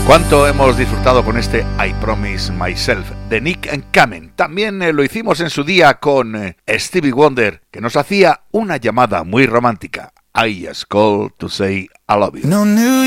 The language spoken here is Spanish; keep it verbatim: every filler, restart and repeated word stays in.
Cuánto hemos disfrutado con este I Promise Myself de Nick Kamen. También eh, lo hicimos en su día con eh, Stevie Wonder, que nos hacía una llamada muy romántica. I just called to say I love you. No New